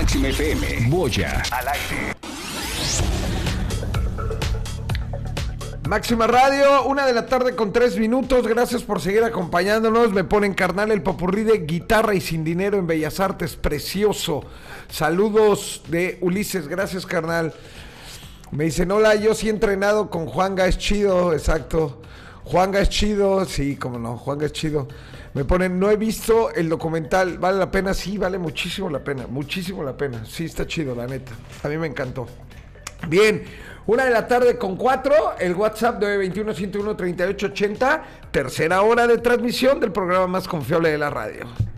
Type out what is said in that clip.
Máxima FM. Boya. Al aire. Máxima Radio, 1:03 p.m. Gracias por seguir acompañándonos. Me ponen carnal el popurrí de Guitarra y Sin Dinero en Bellas Artes, precioso. Saludos de Ulises, gracias carnal. Me dicen, hola, yo sí he entrenado con Juanga, es chido, exacto. Juanga es chido, sí, cómo no, Juanga es chido. Me ponen, no he visto el documental, ¿vale la pena? Sí, vale muchísimo la pena, sí, está chido, la neta, a mí me encantó. Bien, 1:04 p.m, el WhatsApp de 21-101-3880, tercera hora de transmisión del programa más confiable de la radio.